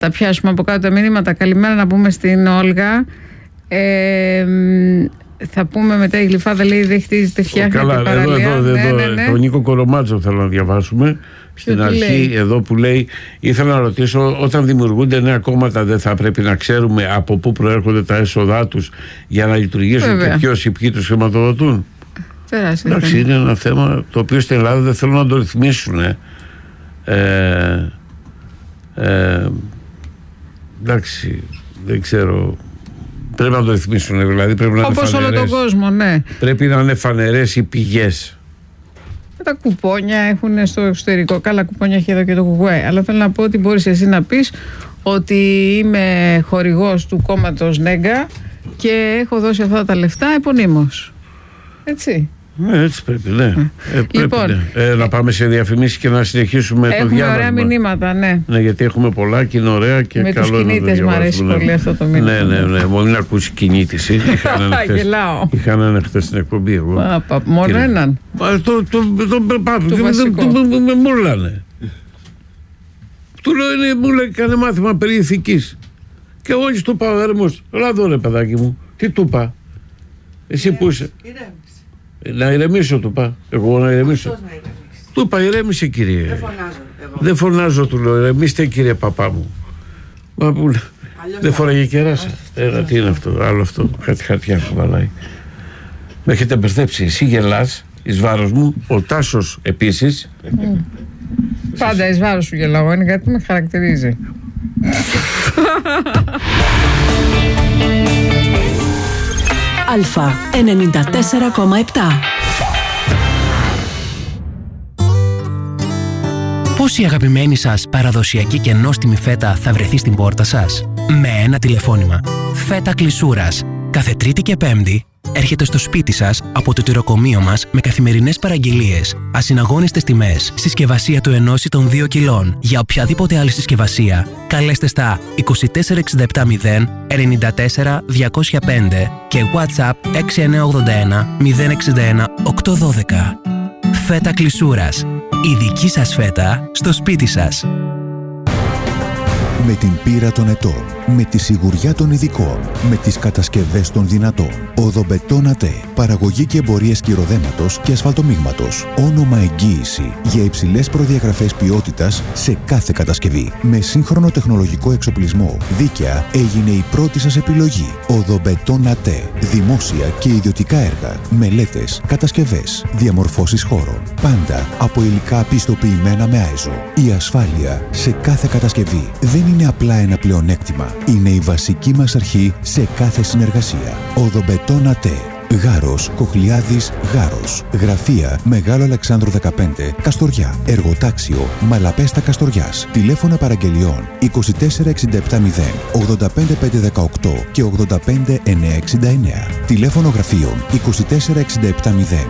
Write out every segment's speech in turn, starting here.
τα πιάσουμε από κάτω τα μηνύματα. Καλημέρα να πούμε στην Όλγα. Θα πούμε μετά η Γλυφάδα λέει δεν χτίζεται, φτιάχνεται παραλία. Εδώ, τον Νίκο Κορομάτζο θέλω να διαβάσουμε. Στην αρχή λέει? Εδώ που λέει, ήθελα να ρωτήσω, όταν δημιουργούνται νέα κόμματα δεν θα πρέπει να ξέρουμε από πού προέρχονται τα έσοδά τους για να λειτουργήσουν και ποιος ή ποιοι τους χρηματοδοτούν? Εντάξει, είναι ένα θέμα το οποίο στην Ελλάδα δεν θέλουν να το ρυθμίσουν. Εντάξει, δεν ξέρω. Πρέπει να το ρυθμίσουν, δηλαδή πρέπει να όπως όλο τον κόσμο, ναι. Πρέπει να είναι φανερές οι πηγές. Τα κουπόνια έχουν στο εξωτερικό. Καλά, κουπόνια έχει εδώ και το κουκουέ. Αλλά θέλω να πω ότι μπορείς εσύ να πεις ότι είμαι χορηγός του κόμματος Νέγκα και έχω δώσει αυτά τα λεφτά επωνύμως. Έτσι. Ναι, έτσι πρέπει, ναι. Λοιπόν, πρέπει, να πάμε σε διαφημίσεις και να συνεχίσουμε το διάβασμα. Έχουμε ωραία μηνύματα, ναι. Ναι, γιατί έχουμε πολλά και είναι ωραία και με καλό. Με τους κινήτες μου αρέσει πολύ αυτό το μήνυμα. Ναι. Μην ακούσει κινήτηση. Είχαν ένα χθες στην εκπομπή εγώ. Μόνο έναν. Με μουρλάνε. Του λέω, μου λέει, κάνε μάθημα περί ηθικής. Και εγώ του πάω, Έρμος, έλα εδώ ρε παιδάκι μου. Τι του είπα? Εσύ που είσαι? Να ηρεμήσω, του είπα. Εγώ να ηρεμήσω. Του είπα, ηρέμησε κύριε. Δεν φωνάζω, του λέω, ηρεμήστε κύριε παπά μου. Μα που δεν φοράγε κεράσα. Τι είναι αυτό, άλλο αυτό. Κάτι χαρτιά κουβαλάει. Με έχετε μπερδέψει. Εσύ γελάς εις βάρος μου. Ο Τάσος επίσης. Πάντα εις βάρος σου γελάω. Είναι κάτι που με χαρακτηρίζει. Αλφα 94,7. Πώς η αγαπημένη σας παραδοσιακή και νόστιμη φέτα θα βρεθεί στην πόρτα σας? Με ένα τηλεφώνημα. Φέτα Κλεισούρας. Κάθε Τρίτη και Πέμπτη έρχεται στο σπίτι σας από το τυροκομείο μας με καθημερινές παραγγελίες, ασυναγώνιστες τιμές, συσκευασία του 1 ή των 2 κιλών. Για οποιαδήποτε άλλη συσκευασία, καλέστε στα 24670 94 205 και WhatsApp 6981 061 812. Φέτα Κλεισούρας. Η δική σας φέτα στο σπίτι σας. Με την πείρα των ετών, με τη σιγουριά των ειδικών, με τις κατασκευές των δυνατών. Οδομπετόν ΑΤΕ. Παραγωγή και εμπορία σκυροδέματος και ασφαλτομίγματος. Όνομα εγγύηση για υψηλές προδιαγραφές ποιότητας σε κάθε κατασκευή. Με σύγχρονο τεχνολογικό εξοπλισμό, δίκαια έγινε η πρώτη σας επιλογή. Οδομπετόν ΑΤΕ. Δημόσια και ιδιωτικά έργα, μελέτες, κατασκευές, διαμορφώσεις χώρων. Πάντα από υλικά πιστοποιημένα με ΆΕΖΟ. Η ασφάλεια σε κάθε κατασκευή δεν είναι απλά ένα πλεονέκτημα. Είναι η βασική μας αρχή σε κάθε συνεργασία. Οδομπετόν ΑΤΕ. Γάρος, Κοχλιάδης, Γάρος. Γραφεία Μεγάλο Αλεξάνδρου 15, Καστοριά. Εργοτάξιο Μαλαπέστα Καστοριάς. Τηλέφωνα παραγγελιών 24670 85518 και 85969. Τηλέφωνο γραφείων 24670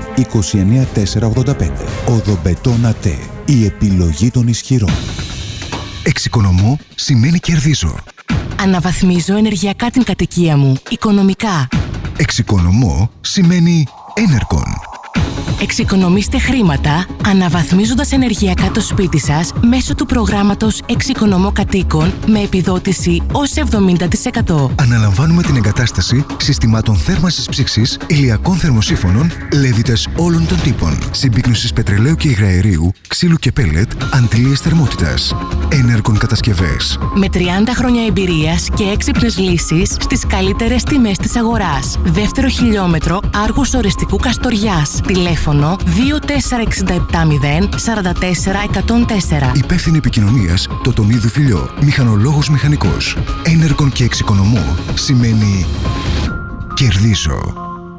29485. Οδομπετόν ΑΤΕ. Η επιλογή των ισχυρών. Εξοικονομώ σημαίνει κερδίζω. Αναβαθμίζω ενεργειακά την κατοικία μου, οικονομικά. Εξοικονομώ σημαίνει Energon. Εξοικονομήστε χρήματα αναβαθμίζοντας ενεργειακά το σπίτι σας μέσω του προγράμματος Εξοικονομώ Κατοίκων με επιδότηση ως 70%. Αναλαμβάνουμε την εγκατάσταση συστημάτων θέρμανσης ψήξης, ηλιακών θερμοσύφωνων, λέβητες όλων των τύπων, συμπίκνωσης πετρελαίου και υγραερίου, ξύλου και πέλετ, αντλίες θερμότητας. Energon Κατασκευές. Με 30 χρόνια εμπειρίας και έξυπνες λύσεις στις καλύτερες τιμές της αγοράς. Δεύτερο χιλιόμετρο Άργους Ορεστικού Καστοριάς. Τηλέφωνο 24670 44 104. Υπεύθυνη επικοινωνίας Τοτονίδου Φιλιό. Μηχανολόγος μηχανικός. Energon και εξοικονομώ σημαίνει κερδίζω.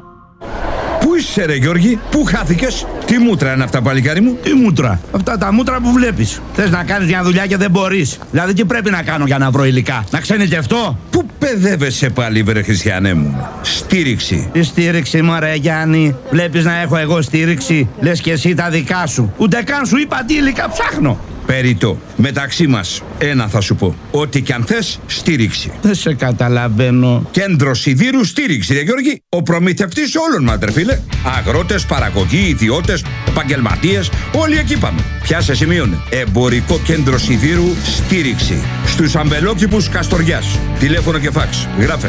Πού είσαι ρε Γιώργη, πού χάθηκες? Τι μούτρα είναι αυτά παλικάρι μου? Τι μούτρα? Αυτά τα μούτρα που βλέπεις. Θες να κάνεις μια δουλειά και δεν μπορείς. Δηλαδή τι πρέπει να κάνω για να βρω υλικά? Να ξενιτευτώ? Πού παιδεύεσαι πάλι βρε Χριστιανέ μου? Στήριξη. Τι στήριξη μωρέ Γιάννη? Βλέπεις να έχω εγώ στήριξη? Λες και εσύ τα δικά σου. Ούτε καν σου είπα τι υλικά ψάχνω. Περιττό. Μεταξύ μας, ένα θα σου πω. Ό,τι κι αν θες, στήριξη. Δεν σε καταλαβαίνω. Κέντρο Σιδήρου στήριξη, ρε Γιώργη. Ο προμηθευτής όλων μας, ρε φίλε. Αγρότες, παραγωγοί, ιδιώτες, επαγγελματίες, όλοι εκεί πάμε. Πιάσε σημείωνε. Εμπορικό κέντρο Σιδήρου στήριξη. Στους αμπελόκηπους Καστοριάς. Τηλέφωνο και φάξ. Γράφε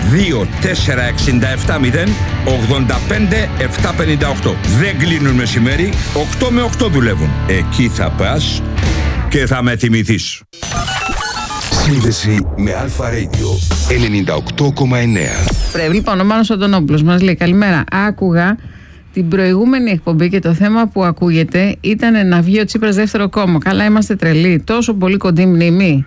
24670 85 758. Δεν κλείνουν μεσημέρι, 8 με 8 δουλεύουν. Εκεί θα πας και θα με θυμηθείς. Σύνδεση με Αλφα Radio 98,9. Λοιπόν, ο Μάνος Αντωνόπουλος μας λέει: καλημέρα. Άκουγα την προηγούμενη εκπομπή και το θέμα που ακούγεται ήταν να βγει ο Τσίπρας δεύτερο κόμμα. Καλά, είμαστε τρελοί. Τόσο πολύ κοντή μνήμη.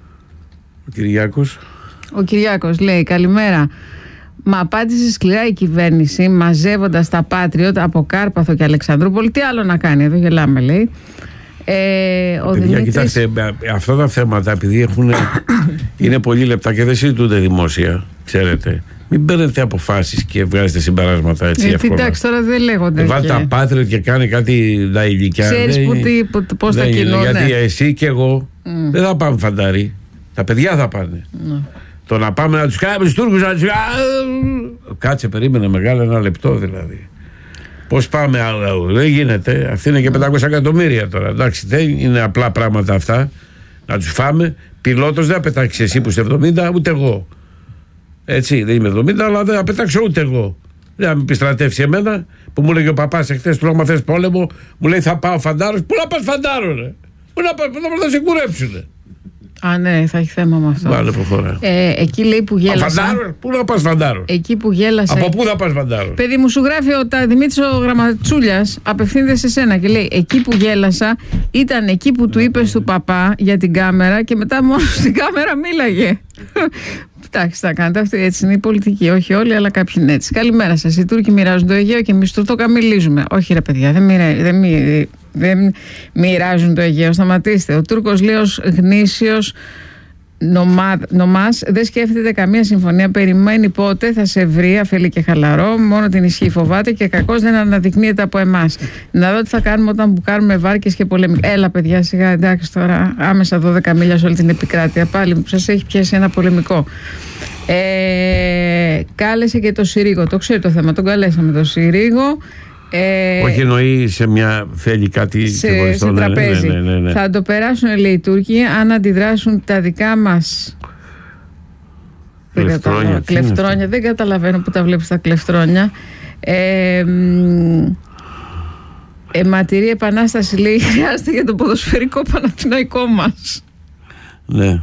Ο Κυριάκος λέει: καλημέρα. Μα απάντησε σκληρά η κυβέρνηση μαζεύοντας τα Patriot από Κάρπαθο και Αλεξανδρούπολη. Τι άλλο να κάνει, εδώ γελάμε, λέει. Ο Δημήτρης... Κοιτάξτε, αυτά τα θέματα, επειδή είναι πολύ λεπτά και δεν συζητούνται δημόσια, ξέρετε. Μην παίρνετε αποφάσεις και βγάζετε συμπεράσματα έτσι εύκολα. Εντάξει, τώρα δεν λέγονται. Βάλτε τα Patriot και κάνει κάτι λαϊκά. Ξέρεις πώς θα κινούνται. Γιατί εσύ και εγώ δεν θα πάμε φαντάρι. Τα παιδιά θα πάνε. Το να πάμε να τους κάνουμε τους Τούρκους να τους... Κάτσε, περίμενε μεγάλο, ένα λεπτό δηλαδή. Πώς πάμε άλλο, δεν γίνεται. Αυτή είναι και 500 εκατομμύρια τώρα. Εντάξει, δεν είναι απλά πράγματα αυτά. Να τους φάμε. Πιλότος δεν θα πετάξει εσύ που είσαι 70, ούτε εγώ. Έτσι, δεν είμαι 70, αλλά δεν θα πετάξω ούτε εγώ. Δεν θα με επιστρατεύσει εμένα που μου λέγε ο παπάς εχθές του άμα θες πόλεμο, μου λέει θα πάω φαντάρος. Πού να πας φαντάρο, ρε. Πού να σε κουρέψουνε. Α, ναι, θα έχει θέμα με αυτό. Βάλε, προχωρά. Εκεί λέει που γέλασα. Φαντάρο, πού να πας φαντάρο. Εκεί που γέλασα. Από πού θα πας φαντάρο. Παιδί μου, σου γράφει ο Δημήτρης ο Γραμματσούλιας, απευθύνεται σε σένα και λέει: εκεί που γέλασα ήταν εκεί που του είπες του παπά για την κάμερα και μετά μόνο στην κάμερα μίλαγε. Εντάξει, τα κάνετε αυτή, έτσι είναι η πολιτική. Όχι όλοι, αλλά κάποιοι είναι έτσι. Καλημέρα σας. Οι Τούρκοι μοιράζουν το Αιγαίο και εμείς το καμιλίζουμε. Όχι, ρε παιδιά, δεν μοιράζουν το Αιγαίο. Σταματήστε. Ο Τούρκος λέει ως γνήσιος νομάς δεν σκέφτεται καμία συμφωνία. Περιμένει πότε θα σε βρει αφελή και χαλαρό. Μόνο την ισχύ φοβάται και κακώς δεν αναδεικνύεται από εμάς. Να δω τι θα κάνουμε όταν μπουκάρουμε βάρκες και πολεμικά. Έλα, παιδιά, σιγά, εντάξει τώρα. Άμεσα 12 μίλια σε όλη την επικράτεια. Πάλι που σας έχει πιάσει ένα πολεμικό. Κάλεσε και το Συρίγο. Το ξέρει το θέμα. Τον καλέσαμε το Συρίγο. Όχι, εννοεί σε μια θέλει κάτι σε τραπέζι. Ναι. Θα το περάσουν, λέει, οι Τούρκοι αν αντιδράσουν τα δικά μας κλεφτρόνια. Δεν καταλαβαίνω που τα βλέπεις τα κλεφτρόνια. Αιματηρή επανάσταση, λέει, χρειάζεται για το ποδοσφαιρικό Παναθηναϊκό μας. Ναι.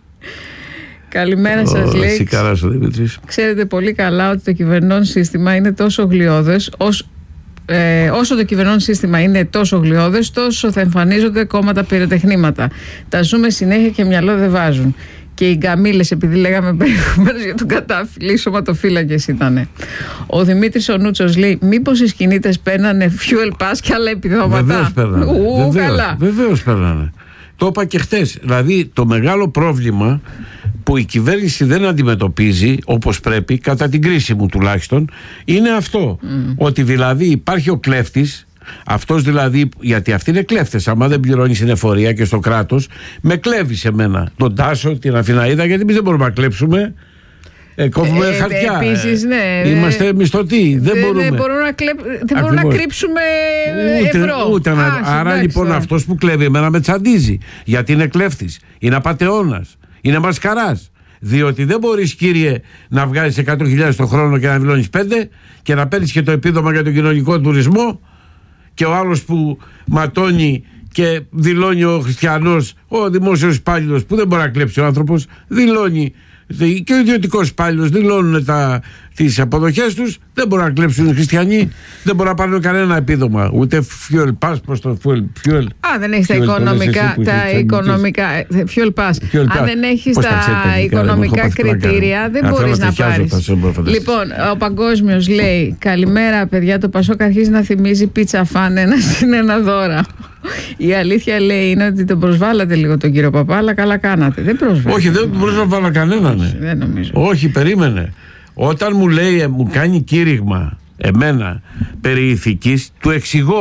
Καλημέρα σας, λέει. Ξέρετε πολύ καλά ότι το κυβερνών σύστημα είναι τόσο γλιώδες όσο το κυβερνών σύστημα είναι τόσο γλιώδες, τόσο θα εμφανίζονται κόμματα πυροτεχνήματα. Τα ζούμε συνέχεια και μυαλό δεν βάζουν. Και οι γκαμίλες, επειδή λέγαμε προηγουμένως για τον Κατάφυλλη, σωματοφύλακες ήτανε. Ο Δημήτρης ο Νούτσος λέει: μήπως οι σκηνίτες παίρνανε fuel pass και άλλα επιδόματα. Βεβαίως παίρνανε. Το είπα και χτες. Δηλαδή το μεγάλο πρόβλημα που η κυβέρνηση δεν αντιμετωπίζει όπως πρέπει, κατά την κρίση μου τουλάχιστον, είναι αυτό. Ότι δηλαδή υπάρχει ο κλέφτης, αυτός δηλαδή, γιατί αυτοί είναι κλέφτες. Άμα δεν πληρώνει στην εφορία και στο κράτος, με κλέβει σε μένα. Τον Τάσο, την Αθηναίδα, γιατί εμείς δεν μπορούμε να κλέψουμε. Κόβουμε χαρτιά. Επίσης, ναι. Είμαστε μισθωτοί. Δεν μπορούμε να κρύψουμε ευρώ. Άρα λοιπόν αυτός που κλέβει εμένα με τσαντίζει. Γιατί είναι κλέφτης. Είναι απατεώνας. Είναι μασκαράς. Διότι δεν μπορείς, κύριε, να βγάλεις 100.000 το χρόνο και να δηλώνεις 5 και να παίρνεις και το επίδομα για τον κοινωνικό τουρισμό, και ο άλλος που ματώνει και δηλώνει ο χριστιανός, ο δημόσιος υπάλληλος που δεν μπορεί να κλέψει ο άνθρωπος, δηλώνει, και ο ιδιωτικός υπάλληλος δηλώνουν τις αποδοχές τους, δεν μπορούν να κλέψουν οι χριστιανοί, δεν μπορούν να πάρουν κανένα επίδομα, ούτε fuel pass, προς το fuel. Δεν έχεις τα οικονομικά fuel pass. Αν δεν έχεις τα οικονομικά κριτήρια, δεν μπορείς να πάρεις. Λοιπόν, ο Παγκόσμιος λέει: καλημέρα, παιδιά, το Πασόκ αρχίζει να θυμίζει πίτσα φαν, ένα συν ένα δώρα. Η αλήθεια, λέει, είναι ότι τον προσβάλατε λίγο τον κύριο Παπά, αλλά καλά κάνατε. Δεν προσβάλατε. Όχι, δεν προσβάλα κανέναν. Δεν νομίζω. Όχι, περίμενε. Όταν μου λέει, μου κάνει κήρυγμα εμένα περί ηθικής, του εξηγώ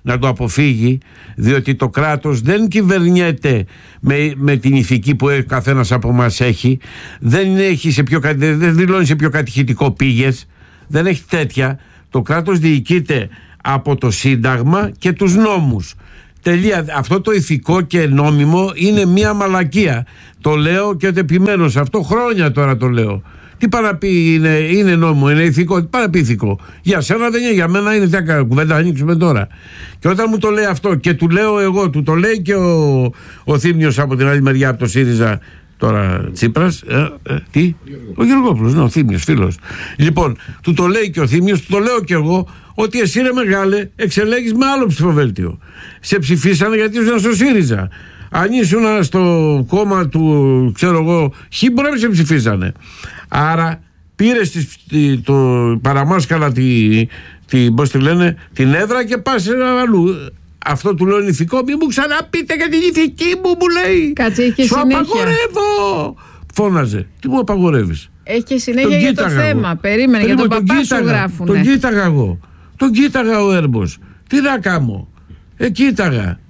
να το αποφύγει, διότι το κράτος δεν κυβερνιέται με την ηθική που ο καθένας από εμάς έχει, δεν δηλώνει σε πιο κατηχητικό πήγες, δεν έχει τέτοια. Το κράτος διοικείται από το Σύνταγμα και τους νόμους. Τελεία. Αυτό το ηθικό και νόμιμο είναι μια μαλακία. Το λέω και το επιμένω σε αυτό, χρόνια τώρα το λέω. Τι παραπεί είναι νόμιμο, είναι ηθικό, τι παραπεί ηθικό. Για σένα δεν είναι, για μένα είναι. Τι κουβέντα ανοίξουμε τώρα. Και όταν μου το λέει αυτό και του λέω εγώ, του το λέει και ο Θήμιος από την άλλη μεριά, από το ΣΥΡΙΖΑ, τώρα Τσίπρας, τι, ο Γεωργόπουλος, ο Θήμιος, φίλος. Λοιπόν, του το λέει και ο Θήμιος, του το λέω και εγώ, ότι εσύ ρε μεγάλε εξελέγεις με άλλο ψηφοδέλτιο. Σε ψηφίσανε γιατί ήσουν στο ΣΥΡΙΖΑ. Αν ήσουν στο κόμμα του, ξέρω εγώ, μπορεί να μην σε ψηφίσανε. Άρα πήρες το παραμάσκαλα πώς τη λένε, την έδρα και πας αλλού. Αυτό του λέω ηθικό. Μη μου ξαναπείτε για την ηθική μου λέει. Κάτσε, έχει σου συνέχεια. Απαγορεύω. Φώναζε. Τι μου απαγορεύεις? Έχει και συνέχεια για το θέμα. Περίμενε, για τον παπά σου γράφουνε. Τον κοίταγα εγώ. Τον κοίταγα ο Έρμπος. Τι να κάνω? Κοίταγα.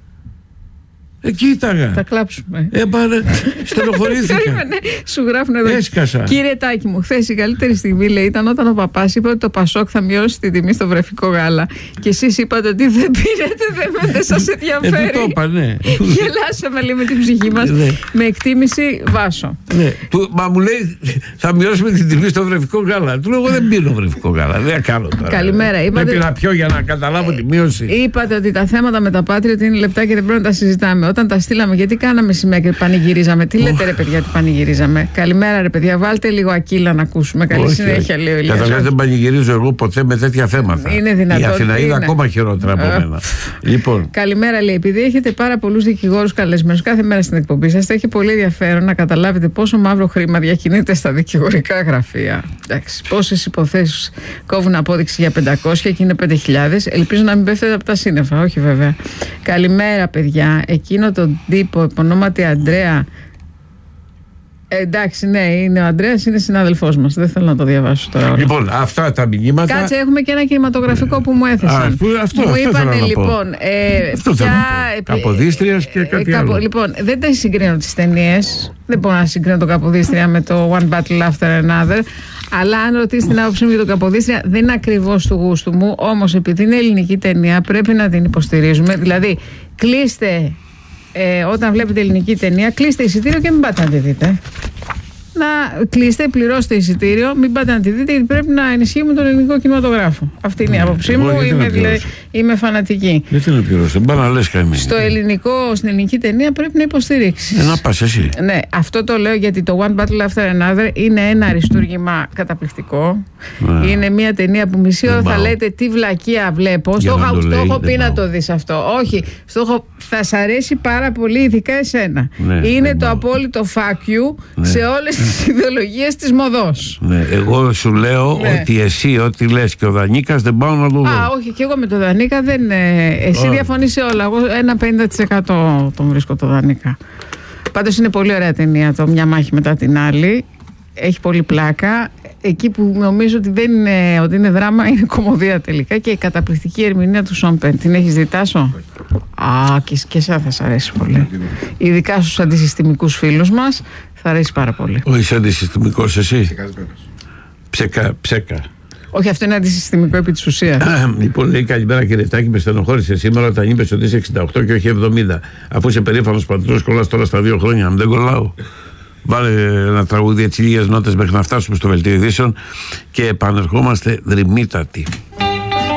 Θα κλάψουμε. Στενοχωρήθηκα. Σου γράφουν εδώ. Έσκασα. Κύριε Τάκη μου, χθες η καλύτερη στιγμή λέει ήταν όταν ο παπάς είπε ότι το Πασόκ θα μειώσει τη τιμή στο βρεφικό γάλα. Και εσείς είπατε ότι δεν πήρετε, δεν σας ενδιαφέρει. Το είπα, ναι. Γελάσαμε λέει με την ψυχή μας. Με εκτίμηση Βάσο. Μα μου λέει θα μειώσουμε την τιμή στο βρεφικό γάλα. Του λέω εγώ δεν πίνω βρεφικό γάλα. Δεν κάνω τώρα. Καλημέρα. Πρέπει να πιω για να καταλάβω τη μείωση. Είπατε ότι τα θέματα με τα Patriot είναι λεπτά και δεν πρέπει να τα συζητάμε. Όταν τα στείλαμε, γιατί κάναμε σημαία και πανηγυρίζαμε? Τι λέτε ρε παιδιά, τι πανηγυρίζαμε? Καλημέρα ρε παιδιά, βάλτε λίγο Ακύλα να ακούσουμε. Καλή συνέχεια, λέει ο Ηλίας. Καταρχάς δεν πανηγυρίζω εγώ ποτέ με τέτοια θέματα. Είναι δυνατόν? Η Αθηναίδα ακόμα χειρότερα από μένα. Λοιπόν. Καλημέρα, λέει. Επειδή έχετε πάρα πολλούς δικηγόρους καλεσμένους κάθε μέρα στην εκπομπή σας, θα έχει πολύ ενδιαφέρον να καταλάβετε πόσο μαύρο χρήμα διακινείται στα δικηγορικά γραφεία. Πόσες υποθέσεις κόβουν απόδειξη για 500 και είναι 5.000. Ελπίζω να μην πέφτετε από τα σύννεφα. Όχι βέβαια. Καλημέρα, παιδιά. Εκείνο τον τύπο επωνόματι Αντρέα. Εντάξει, ναι, είναι ο Αντρέας, είναι συνάδελφός μας. Δεν θέλω να το διαβάσω τώρα. Λοιπόν, αυτά τα μηνύματα. Κάτσε, έχουμε και ένα κινηματογραφικό που μου έθεσαν. Αυτό μου είπανε λοιπόν. Καποδίστριας και κάτι άλλο. Λοιπόν, δεν τα συγκρίνω τις ταινίες. Δεν μπορώ να συγκρίνω το Καποδίστρια με το One Battle After Another. Αλλά αν ρωτήσει την άποψή μου για το Καποδίστρια, δεν είναι ακριβώς του γούστου μου. Όμως, επειδή είναι ελληνική ταινία, πρέπει να την υποστηρίζουμε. Δηλαδή, κλείστε. Όταν βλέπετε ελληνική ταινία, κλείστε εισιτήριο και μην πάτε να τη δείτε. Να κλείστε, πληρώστε εισιτήριο, μην πάτε να τη δείτε, γιατί πρέπει να ενισχύουμε τον ελληνικό κινηματογράφο. Αυτή είναι η άποψή μου. Είμαι φανατική. Γιατί να πληρώσετε, μπα να λες καμία. Στην ελληνική ταινία πρέπει να υποστηρίξεις. Να πας εσύ. Ναι, αυτό το λέω γιατί το One Battle After Another είναι ένα αριστούργημα καταπληκτικό. Είναι μια ταινία που μισή ώρα θα λέτε τι βλακεία βλέπω. Στο έχω πει να το δεις αυτό. Όχι, θα σ' αρέσει πάρα πολύ, ειδικά εσένα. Είναι το απόλυτο fuck you σε όλες τις ιδεολογίες της μοδός. Ναι, εγώ σου λέω ότι εσύ ό,τι λες και ο Δανίκας δεν πάω να το δω. Όχι, και εγώ με το Δανίκα δεν. Εσύ διαφωνείς σε όλα. Εγώ ένα 50% τον βρίσκω το Δανίκα. Πάντως είναι πολύ ωραία ταινία το Μια μάχη μετά την άλλη. Έχει πολύ πλάκα. Εκεί που νομίζω ότι δεν είναι, ότι είναι δράμα, είναι κομμωδία τελικά. Και η καταπληκτική ερμηνεία του Σον Πεν. Την έχεις δει, Τάσο? Και εσένα θα σ' αρέσει πολύ. Ειδικά στους αντισυστημικούς φίλους μας θα αρέσει πάρα πολύ. Είσαι αντισυστημικός εσύ? Ψέκα. Όχι, αυτό είναι αντισυστημικό επί της ουσίας. Λοιπόν, λέει καλημέρα κύριε Τάκη, με στενοχώρησε σήμερα όταν είπες ότι είσαι 68 και όχι 70. Αφού είσαι περήφανος πατρός, κολλάς τώρα στα 2 χρόνια. Δεν κολλάω. Βάλε ένα τραγούδι έτσι λίγες νότες μέχρι να φτάσουμε στο Βελτίο Ειδήσεων και επανερχόμαστε δρυμύτατοι.